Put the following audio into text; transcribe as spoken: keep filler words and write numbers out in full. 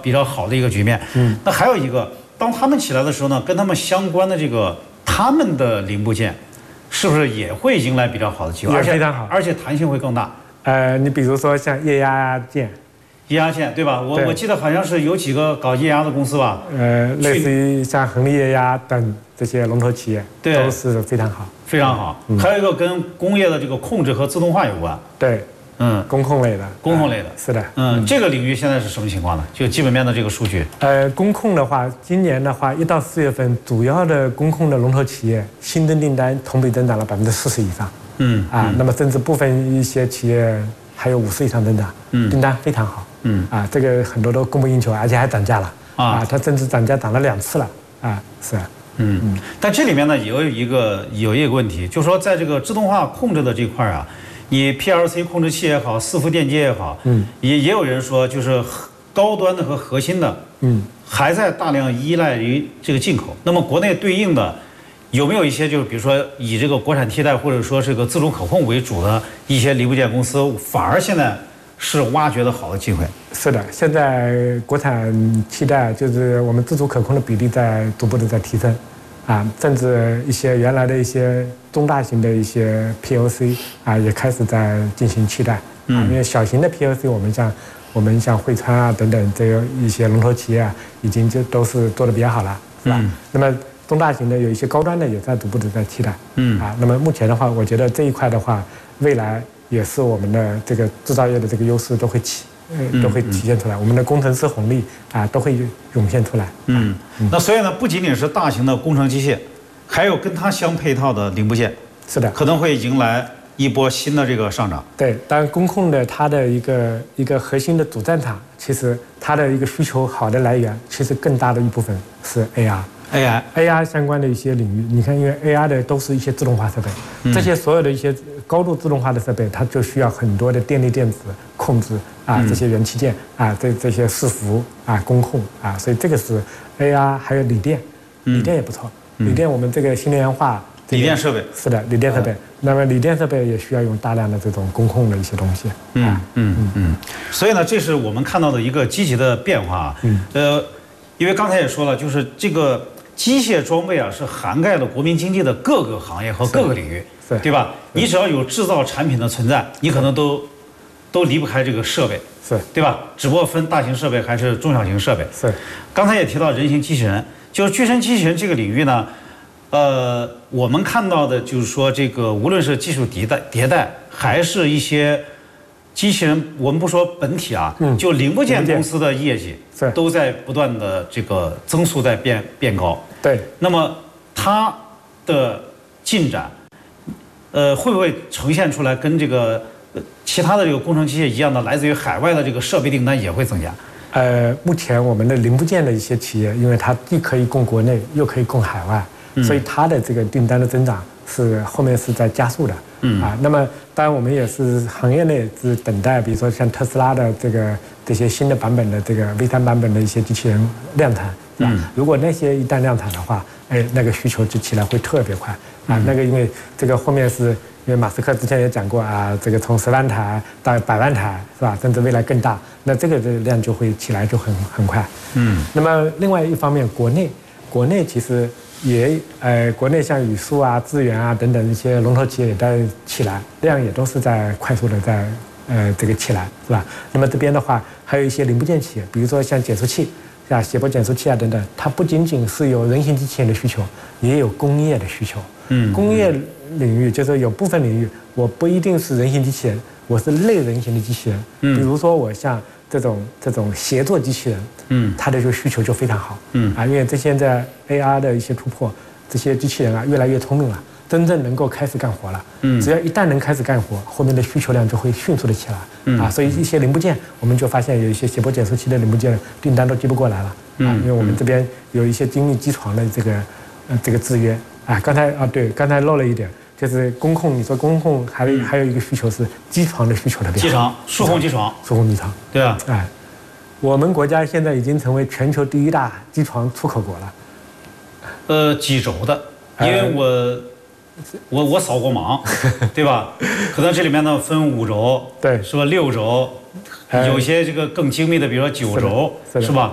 比较好的一个局面。嗯，那还有一个，当他们起来的时候呢，跟他们相关的这个他们的零部件，是不是也会迎来比较好的机会？ 也非常好， 而且弹性会更大。 呃，你比如说像液压件。 液压件对吧？我对我记得好像是有几个搞液压的公司吧， 呃，类似于像恒力液压等这些龙头企业， 对， 都是非常好， 非常好。嗯、还有一个跟工业的这个控制和自动化有关， 对，嗯，工控类的， 工控类的， 呃、是的， 嗯，嗯这个领域现在是什么情况呢？就基本面的这个数据， 呃，工控的话，今年的话，一到四月份，主要的工控的龙头企业新增订单同比增长了百分之四十以上，嗯啊，嗯那么甚至部分一些企业还有五十以上增长，嗯，订单非常好。嗯啊，这个很多都供不应求，而且还涨价了啊！它甚至涨价涨了两次了啊！是， 嗯嗯。但这里面呢，也有一个有一个问题，就是说，在这个自动化控制的这块啊，你 P L C 控制器也好，伺服电机也好，嗯，也也有人说，就是高端的和核心的，嗯，还在大量依赖于这个进口。那么国内对应的有没有一些，就是比如说以这个国产替代或者说这个自主可控为主的一些零部件公司，反而现在是挖掘的好的机会？ 是的，现在国产替代就是我们自主可控的比例在逐步的在提升，啊，甚至一些原来的一些中大型的一些 P L C 啊，也开始在进行替代。啊，因为小型的 P L C 我们像我们像汇川啊等等这个一些龙头企业啊，已经就都是做的比较好了，是吧？嗯、那么中大型的有一些高端的也在逐步的在替代。嗯啊，那么目前的话，我觉得这一块的话，未来也是我们的这个制造业的这个优势都会起，呃，都会体现出来。我们的工程师红利啊，都会涌现出来。 嗯，那所以呢，不仅仅是大型的工程机械，还有跟它相配套的零部件， 是的， 可能会迎来一波新的这个上涨。 对，当然工控的它的一个一个核心的主战场，其实它的一个需求好的来源，其实更大的一部分是 A R。A I A R 相关的一些领域，你看，因为 A R 的都是一些自动化设备，嗯、这些所有的一些高度自动化的设备，它就需要很多的电力电子控制啊，嗯、这些元器件啊，这这些伺服啊，工控啊，所以这个是 A R 还有锂电，锂电也不错，嗯、锂电我们这个新能源化， 锂电设备是的，锂电设备，嗯、那么锂电设备也需要用大量的这种工控的一些东西， 嗯嗯嗯嗯，所以呢，这是我们看到的一个积极的变化，嗯，呃，因为刚才也说了，就是这个。机械装备啊，是涵盖了国民经济的各个行业和各个领域，对吧？你只要有制造产品的存在，你可能都都离不开这个设备， 是对吧？只不过分大型设备还是中小型设备。 是。 刚才也提到人形机器人，就是具身机器人这个领域呢，呃，我们看到的就是说，这个无论是技术迭代迭代，还是一些机器人，我们不说本体啊，嗯、就零部件公司的业绩。都在不断的这个增速在变变高， 对。 那么它的进展，呃，会不会呈现出来跟这个其他的这个工程机械一样的，来自于海外的这个设备订单也会增加？ 呃，目前我们的零部件的一些企业，因为它既可以供国内，又可以供海外，嗯、所以它的这个订单的增长是后面是在加速的。嗯啊，那么当然我们也是行业内是等待，比如说像特斯拉的这个这些新的版本的这个 V 三版本的一些机器人量产，是吧？嗯、如果那些一旦量产的话，哎，那个需求就起来会特别快啊。嗯、那个因为这个后面是因为马斯克之前也讲过啊，这个从十万台到百万台是吧？甚至未来更大，那这个的量就会起来就很很快。嗯。那么另外一方面，国内国内其实。也呃，国内像宇树啊、智源啊等等一些龙头企业也在起来，量也都是在快速的在呃这个起来，是吧？那么这边的话，还有一些零部件企业，比如说像减速器，像谐波减速器啊等等，它不仅仅是有人形机器人的需求，也有工业的需求。嗯，工业领域就是有部分领域，我不一定是人形机器人，我是类人形的机器人。嗯，比如说我像这种这种协作机器人，嗯，它的这个需求就非常好。嗯啊，因为这现在 A R 的一些突破，这些机器人啊越来越聪明了，真正能够开始干活了。嗯，只要一旦能开始干活，后面的需求量就会迅速的起来。嗯啊，所以一些零部件，我们就发现有一些谐波减速器的零部件订单都接不过来了。嗯，啊，因为我们这边有一些精密机床的这个呃这个制约。啊，刚才啊对，刚才漏了一点。就是工控，你说工控还有、嗯、还有一个需求是机床的需求特别好。 机床，数控机床， 数控机床， 对啊， 哎，我们国家现在已经成为全球第一大机床出口国了。 呃，几轴的，因为我、呃、我我扫过盲，对吧？可能这里面呢分五轴， 对， 是吧？六轴，有些这个更精密的，比如说九轴，是吧？